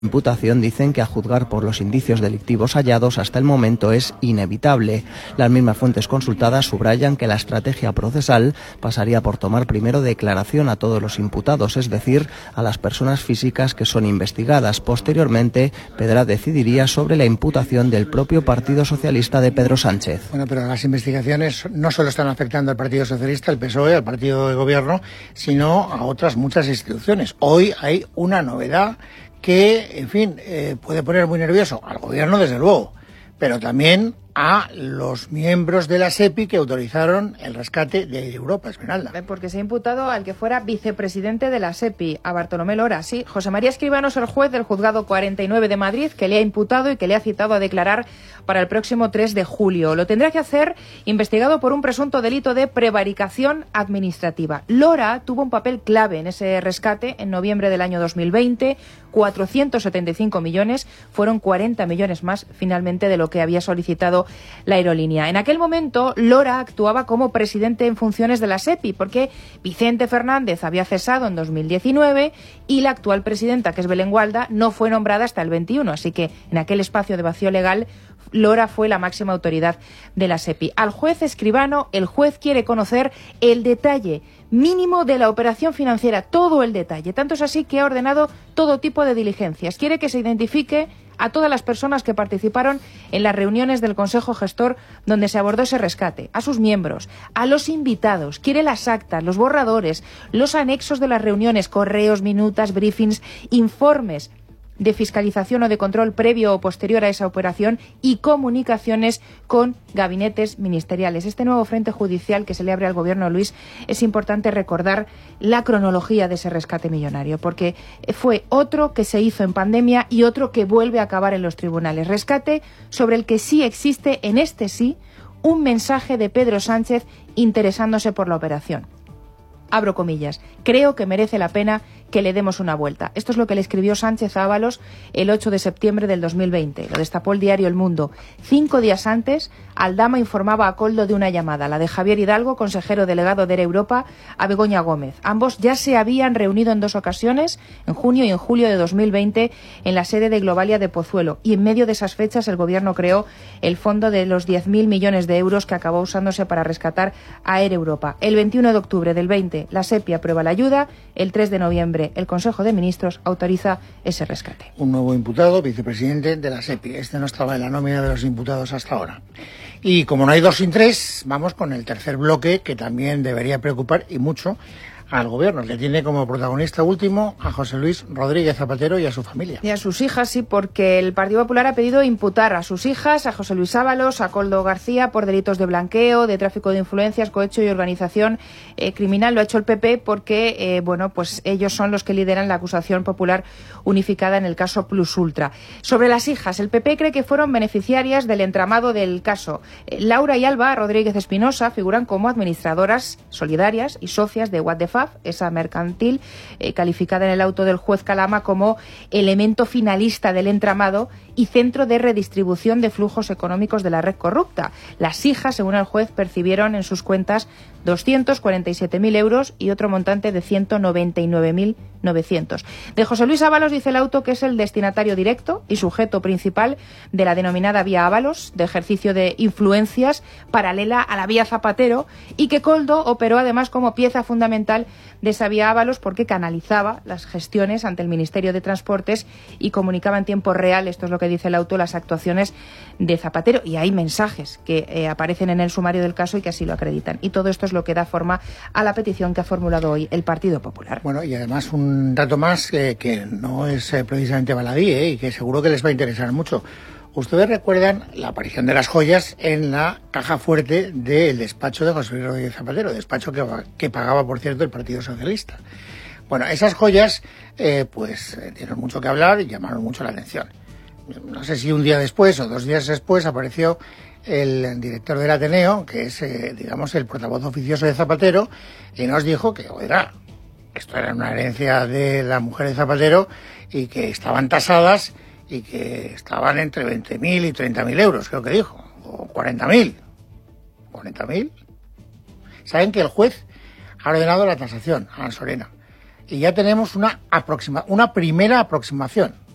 Imputación dicen que, a juzgar por los indicios delictivos hallados hasta el momento, es inevitable. Las mismas fuentes consultadas subrayan que la estrategia procesal pasaría por tomar primero declaración a todos los imputados, es decir, a las personas físicas que son investigadas. Posteriormente, Pedra decidiría sobre la imputación del propio Partido Socialista de Pedro Sánchez. Bueno, pero las investigaciones no solo están afectando al Partido Socialista, al PSOE, al Partido de Gobierno, sino a otras muchas instituciones. Hoy hay una novedad que, en fin, puede poner muy nervioso al Gobierno, desde luego, pero también a los miembros de la SEPI que autorizaron el rescate de Europa, Esmeralda. Porque se ha imputado al que fuera vicepresidente de la SEPI, a Bartolomé Lora, sí. José María Escribano es el juez del Juzgado 49 de Madrid que le ha imputado y que le ha citado a declarar para el próximo 3 de julio. Lo tendrá que hacer investigado por un presunto delito de prevaricación administrativa. Lora tuvo un papel clave en ese rescate en noviembre del año 2020, 475 millones, fueron 40 millones más finalmente de lo que había solicitado la aerolínea. En aquel momento, Lora actuaba como presidente en funciones de la SEPI, porque Vicente Fernández había cesado en 2019 y la actual presidenta, que es Belén Gualda, no fue nombrada hasta el 21, así que en aquel espacio de vacío legal, Lora fue la máxima autoridad de la SEPI. Al juez Escribano, el juez quiere conocer el detalle mínimo de la operación financiera, todo el detalle. Tanto es así que ha ordenado todo tipo de diligencias. Quiere que se identifique a todas las personas que participaron en las reuniones del Consejo Gestor donde se abordó ese rescate, a sus miembros, a los invitados. Quiere las actas, los borradores, los anexos de las reuniones, correos, minutas, briefings, informes de fiscalización o de control previo o posterior a esa operación y comunicaciones con gabinetes ministeriales. Este nuevo frente judicial que se le abre al Gobierno, Luis, es importante recordar la cronología de ese rescate millonario, porque fue otro que se hizo en pandemia y otro que vuelve a acabar en los tribunales. Rescate sobre el que sí existe, en este sí, un mensaje de Pedro Sánchez interesándose por la operación. Abro comillas, creo que merece la pena que le demos una vuelta. Esto es lo que le escribió Sánchez a Ábalos el 8 de septiembre del 2020. Lo destapó el diario El Mundo. 5 días antes, Aldama informaba a Koldo de una llamada, la de Javier Hidalgo, consejero delegado de Air Europa, a Begoña Gómez. Ambos ya se habían reunido en 2 ocasiones, en junio y en julio de 2020, en la sede de Globalia de Pozuelo. Y en medio de esas fechas, el Gobierno creó el fondo de los 10.000 millones de euros que acabó usándose para rescatar a Air Europa. El 21 de octubre del 20, la SEPI aprueba la ayuda. El 3 de noviembre, el Consejo de Ministros autoriza ese rescate. Un nuevo imputado, vicepresidente de la SEPI. Este no estaba en la nómina de los imputados hasta ahora. Y como no hay 2 sin 3, vamos con el tercer bloque, que también debería preocupar y mucho al Gobierno, que tiene como protagonista último a José Luis Rodríguez Zapatero y a su familia. Y a sus hijas, sí, porque el Partido Popular ha pedido imputar a sus hijas, a José Luis Ábalos, a Koldo García, por delitos de blanqueo, de tráfico de influencias, cohecho y organización criminal. Lo ha hecho el PP porque, pues ellos son los que lideran la acusación popular unificada en el caso Plus Ultra. Sobre las hijas, el PP cree que fueron beneficiarias del entramado del caso. Laura y Alba Rodríguez Espinosa figuran como administradoras solidarias y socias de What the Fuck, esa mercantil, calificada en el auto del juez Calama como elemento finalista del entramado y centro de redistribución de flujos económicos de la red corrupta. Las hijas, según el juez, percibieron en sus cuentas 247.000 euros y otro montante de 199.900. De José Luis Ábalos dice el auto que es el destinatario directo y sujeto principal de la denominada vía Ábalos, de ejercicio de influencias paralela a la vía Zapatero, y que Koldo operó además como pieza fundamental de esa vía Ábalos porque canalizaba las gestiones ante el Ministerio de Transportes y comunicaba en tiempo real, esto es lo que dice el auto, las actuaciones de Zapatero. Y hay mensajes que aparecen en el sumario del caso y que así lo acreditan. Y todo esto es lo que da forma a la petición que ha formulado hoy el Partido Popular. Bueno, y además un dato más que no es precisamente baladí y que seguro que les va a interesar mucho. Ustedes recuerdan la aparición de las joyas en la caja fuerte del despacho de José Luis Rodríguez Zapatero, despacho que pagaba, por cierto, el Partido Socialista. Bueno, esas joyas dieron mucho que hablar y llamaron mucho la atención. No sé si un día después o 2 días después apareció el director del Ateneo, que es, el portavoz oficioso de Zapatero, y nos dijo que, oiga, esto era una herencia de la mujer de Zapatero y que estaban tasadas y que estaban entre 20.000 y 30.000 euros, creo que dijo, o 40.000. ¿40.000? Saben que el juez ha ordenado la tasación a Ansorena y ya tenemos una primera aproximación.